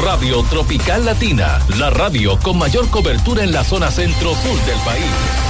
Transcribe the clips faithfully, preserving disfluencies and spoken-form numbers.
Radio Tropical Latina, la radio con mayor cobertura en la zona centro-sur del país.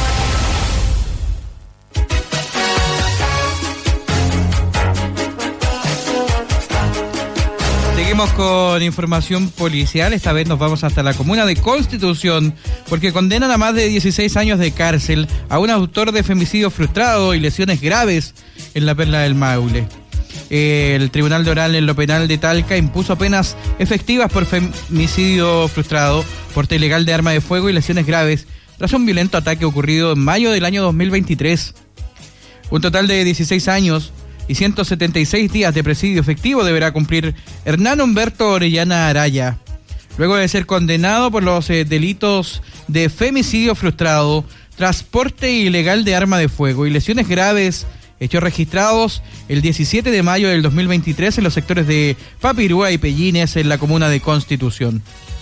Seguimos con información policial. Esta vez nos vamos hasta la comuna de Constitución porque condenan a más de dieciséis años de cárcel a un autor de femicidio frustrado y lesiones graves en la Perla del Maule. El Tribunal de Oral en lo Penal de Talca impuso penas efectivas por femicidio frustrado, porte ilegal de arma de fuego y lesiones graves tras un violento ataque ocurrido en mayo del año dos mil veintitrés. Un total de dieciséis años y ciento setenta y seis días de presidio efectivo deberá cumplir Hernán Humberto Orellana Araya, luego de ser condenado por los eh, delitos de femicidio frustrado, transporte ilegal de arma de fuego y lesiones graves, hechos registrados el diecisiete de mayo del dos mil veintitrés en los sectores de Papirúa y Pellines en la comuna de Constitución.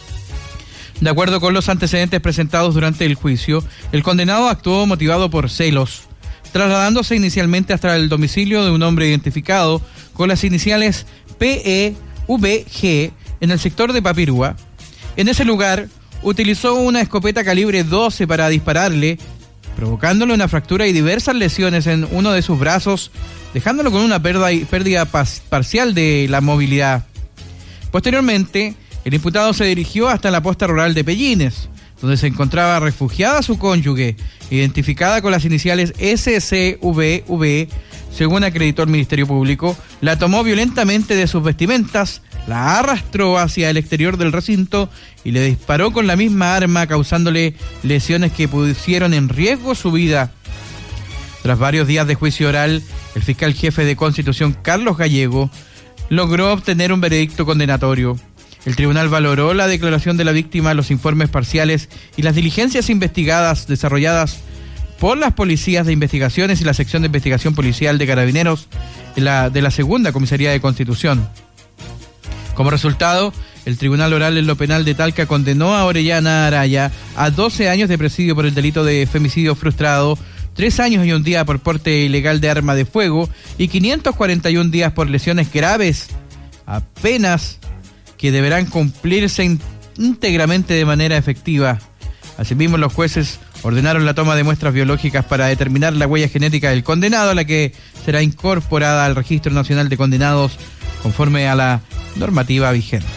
De acuerdo con los antecedentes presentados durante el juicio, el condenado actuó motivado por celos, trasladándose inicialmente hasta el domicilio de un hombre identificado con las iniciales P E V G en el sector de Papirúa. En ese lugar, utilizó una escopeta calibre doce para dispararle, provocándole una fractura y diversas lesiones en uno de sus brazos, dejándolo con una pérdida, pérdida pas, parcial de la movilidad. Posteriormente, el imputado se dirigió hasta la posta rural de Pellines, donde se encontraba refugiada su cónyuge, identificada con las iniciales S C V V, según acreditó el Ministerio Público. La tomó violentamente de sus vestimentas, la arrastró hacia el exterior del recinto y le disparó con la misma arma, causándole lesiones que pusieron en riesgo su vida. Tras varios días de juicio oral, el fiscal jefe de Constitución, Carlos Gallego, logró obtener un veredicto condenatorio. El tribunal valoró la declaración de la víctima, los informes parciales y las diligencias investigadas desarrolladas por las policías de investigaciones y la sección de investigación policial de Carabineros de la, de la segunda comisaría de Constitución. Como resultado, el Tribunal Oral en lo Penal de Talca condenó a Orellana Araya a doce años de presidio por el delito de femicidio frustrado, tres años y un día por porte ilegal de arma de fuego y quinientos cuarenta y un días por lesiones graves, a penas que deberán cumplirse íntegramente de manera efectiva. Asimismo, los jueces ordenaron la toma de muestras biológicas para determinar la huella genética del condenado, a la que será incorporada al Registro Nacional de Condenados conforme a la normativa vigente.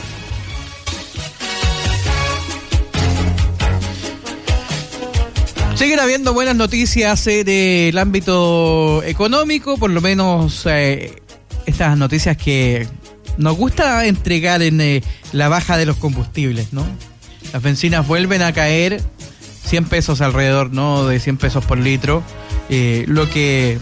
Siguen habiendo buenas noticias eh, del ámbito económico, por lo menos eh, estas noticias que nos gusta entregar en eh, la baja de los combustibles, ¿no? Las bencinas vuelven a caer cien pesos alrededor, ¿no? De cien pesos por litro, eh, lo que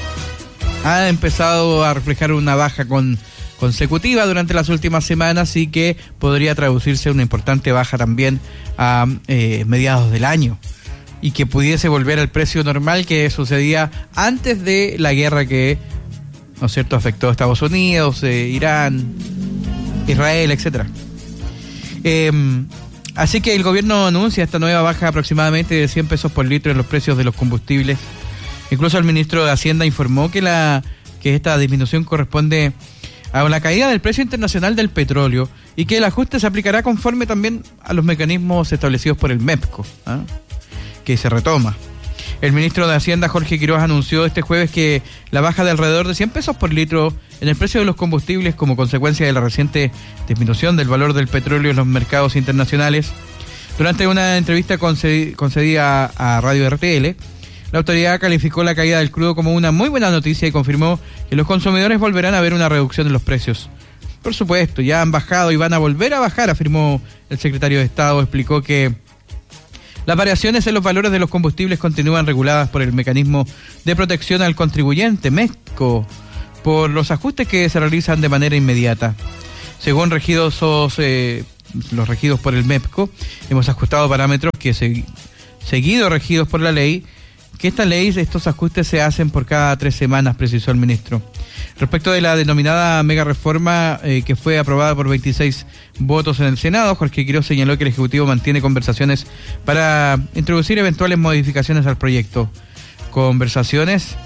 ha empezado a reflejar una baja con, consecutiva durante las últimas semanas y que podría traducirse en una importante baja también a eh, mediados del año y que pudiese volver al precio normal que sucedía antes de la guerra que, ¿no es cierto?, afectó a Estados Unidos, eh, Irán, Israel, etcétera. Eh, así que el gobierno anuncia esta nueva baja aproximadamente de cien pesos por litro en los precios de los combustibles. Incluso el ministro de Hacienda informó que la que esta disminución corresponde a la caída del precio internacional del petróleo y que el ajuste se aplicará conforme también a los mecanismos establecidos por el MEPCO, ¿eh? que se retoma. El ministro de Hacienda, Jorge Quiroz, anunció este jueves que la baja de alrededor de cien pesos por litro en el precio de los combustibles como consecuencia de la reciente disminución del valor del petróleo en los mercados internacionales. Durante una entrevista concedida a Radio R T L, la autoridad calificó la caída del crudo como una muy buena noticia y confirmó que los consumidores volverán a ver una reducción en los precios. Por supuesto, ya han bajado y van a volver a bajar, afirmó el secretario de Estado. Explicó que las variaciones en los valores de los combustibles continúan reguladas por el mecanismo de protección al contribuyente, MEPCO, por los ajustes que se realizan de manera inmediata. Según regidos, eh, los regidos por el MEPCO, hemos ajustado parámetros que, se, seguido regidos por la ley, que esta ley, estos ajustes se hacen por cada tres semanas, precisó el ministro. Respecto de la denominada mega reforma eh, que fue aprobada por veintiséis votos en el Senado, Jorge Quiroz señaló que el Ejecutivo mantiene conversaciones para introducir eventuales modificaciones al proyecto. Conversaciones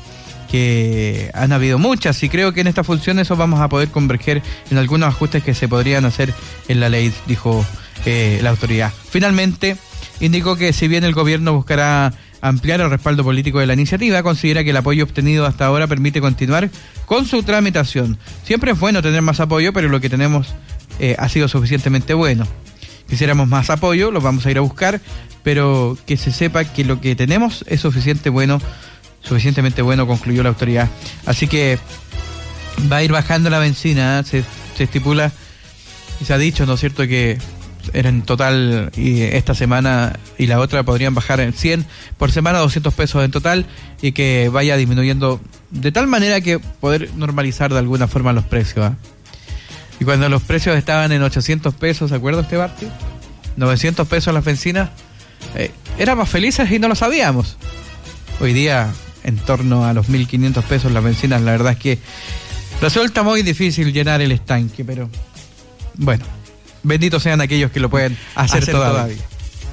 que han habido muchas, y creo que en esta función eso vamos a poder converger en algunos ajustes que se podrían hacer en la ley, dijo eh, la autoridad. Finalmente, indicó que si bien el gobierno buscará ampliar el respaldo político de la iniciativa, considera que el apoyo obtenido hasta ahora permite continuar con su tramitación. Siempre es bueno tener más apoyo, pero lo que tenemos eh, ha sido suficientemente bueno. Quisiéramos más apoyo, lo vamos a ir a buscar, pero que se sepa que lo que tenemos es suficiente bueno, suficientemente bueno, concluyó la autoridad. Así que va a ir bajando la benzina, ¿eh? se, se estipula y se ha dicho, ¿no es cierto?, que en total, y esta semana y la otra podrían bajar en cien por semana, doscientos pesos en total, y que vaya disminuyendo de tal manera que poder normalizar de alguna forma los precios, ¿eh? Y cuando los precios estaban en ochocientos pesos, ¿se acuerda usted, Barty? novecientos pesos las bencinas, eh, éramos felices y no lo sabíamos. Hoy día, en torno a los mil quinientos pesos las bencinas, la verdad es que resulta muy difícil llenar el estanque, pero bueno, benditos sean aquellos que lo pueden hacer, hacer todavía. todavía.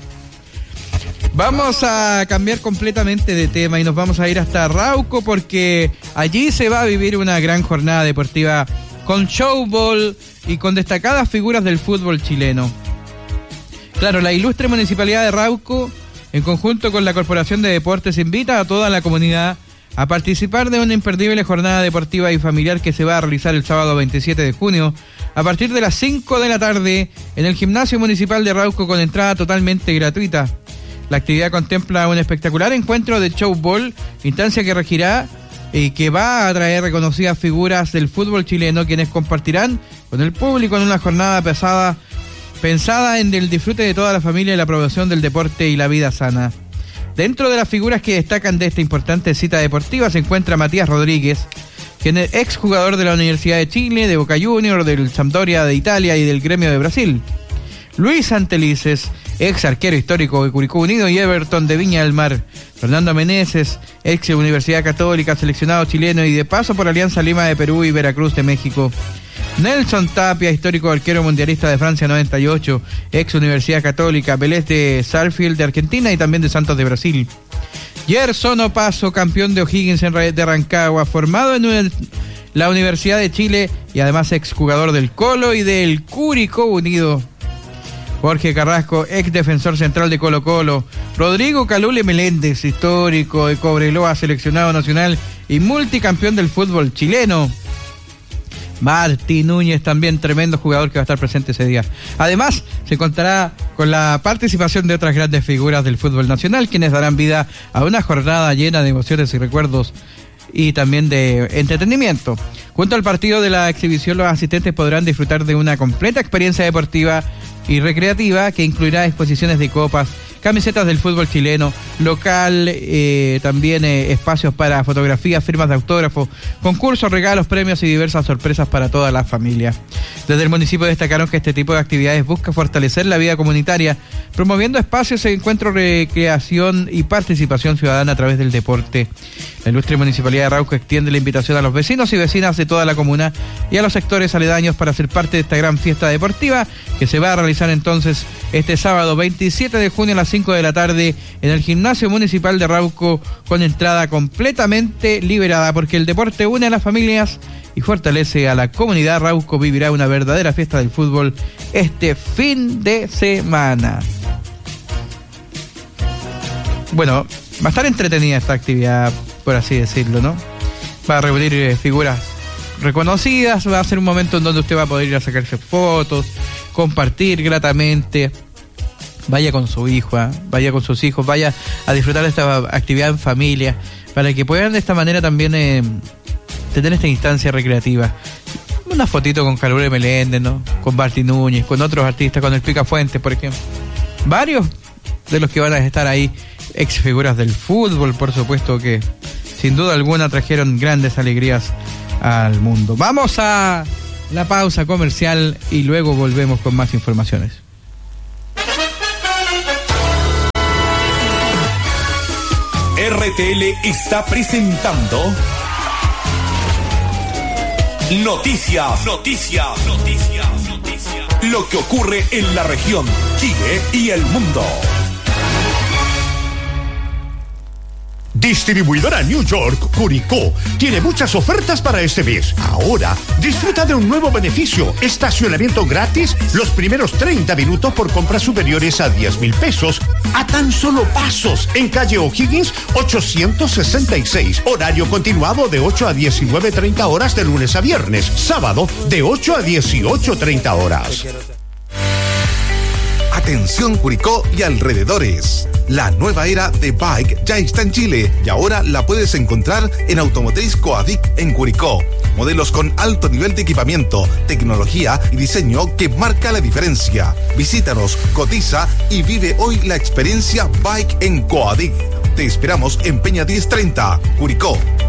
Vamos a cambiar completamente de tema y nos vamos a ir hasta Rauco, porque allí se va a vivir una gran jornada deportiva con showball y con destacadas figuras del fútbol chileno. Claro, la ilustre Municipalidad de Rauco, en conjunto con la Corporación de Deportes, invita a toda la comunidad a participar de una imperdible jornada deportiva y familiar que se va a realizar el sábado veintisiete de junio a partir de las cinco de la tarde en el Gimnasio Municipal de Rauco, con entrada totalmente gratuita. La actividad contempla un espectacular encuentro de showball, instancia que regirá y que va a atraer reconocidas figuras del fútbol chileno, quienes compartirán con el público en una jornada pesada, pensada en el disfrute de toda la familia y la promoción del deporte y la vida sana. Dentro de las figuras que destacan de esta importante cita deportiva se encuentra Matías Rodríguez, quien es exjugador de la Universidad de Chile, de Boca Juniors, del Sampdoria de Italia y del Gremio de Brasil. Luis Antelices, ex arquero histórico de Curicó Unido y Everton de Viña del Mar. Fernando Meneses, ex Universidad Católica, seleccionado chileno y de paso por Alianza Lima de Perú y Veracruz de México. Nelson Tapia, histórico arquero mundialista de Francia noventa y ocho, ex Universidad Católica, Vélez de Sarsfield de Argentina y también de Santos de Brasil. Gerson Opaso, campeón de O'Higgins de Rancagua, formado en una, la Universidad de Chile y además exjugador del Colo y del Curicó Unido. Jorge Carrasco, ex defensor central de Colo Colo. Rodrigo Calule Meléndez, histórico de Cobreloa, seleccionado nacional y multicampeón del fútbol chileno. Martí Núñez, también tremendo jugador que va a estar presente ese día. Además, se contará con la participación de otras grandes figuras del fútbol nacional, quienes darán vida a una jornada llena de emociones y recuerdos y también de entretenimiento. Junto al partido de la exhibición, los asistentes podrán disfrutar de una completa experiencia deportiva y recreativa que incluirá exposiciones de copas, camisetas del fútbol chileno, local, eh, también eh, espacios para fotografías, firmas de autógrafos, concursos, regalos, premios y diversas sorpresas para toda la familia. Desde el municipio destacaron que este tipo de actividades busca fortalecer la vida comunitaria, promoviendo espacios de encuentro, recreación y participación ciudadana a través del deporte. La ilustre Municipalidad de Rauco extiende la invitación a los vecinos y vecinas de toda la comuna y a los sectores aledaños para ser parte de esta gran fiesta deportiva que se va a realizar entonces este sábado veintisiete de junio a las cinco de la tarde en el Gimnasio Municipal de Rauco, con entrada completamente liberada, porque el deporte une a las familias y fortalece a la comunidad. Rauco vivirá una verdadera fiesta del fútbol este fin de semana. Bueno, va a estar entretenida esta actividad, por así decirlo, ¿no? Va a reunir eh, figuras reconocidas, va a ser un momento en donde usted va a poder ir a sacarse fotos, compartir gratamente. Vaya con su hijo, ¿eh? vaya con sus hijos, vaya a disfrutar de esta actividad en familia, para que puedan de esta manera también eh, tener esta instancia recreativa. Una fotito con Calule Meléndez, ¿no? Con Martí Núñez, con otros artistas, con el Pica Fuentes, por ejemplo. Varios de los que van a estar ahí, ex figuras del fútbol, por supuesto, que sin duda alguna trajeron grandes alegrías al mundo. Vamos a la pausa comercial y luego volvemos con más informaciones. R T L está presentando Noticias, Noticias, Noticias, Noticias. Lo que ocurre en la región, Chile y el mundo. Distribuidora New York, Curicó, tiene muchas ofertas para este mes. Ahora, disfruta de un nuevo beneficio, estacionamiento gratis los primeros treinta minutos por compras superiores a diez mil pesos, a tan solo pasos, en calle O'Higgins ochocientos sesenta y seis. Horario continuado de ocho a diecinueve treinta horas de lunes a viernes, sábado de ocho a dieciocho treinta horas. Atención Curicó y alrededores. La nueva era de Bike ya está en Chile y ahora la puedes encontrar en Automotriz Coadic en Curicó. Modelos con alto nivel de equipamiento, tecnología y diseño que marca la diferencia. Visítanos, cotiza y vive hoy la experiencia Bike en Coadic. Te esperamos en Peña diez treinta, Curicó.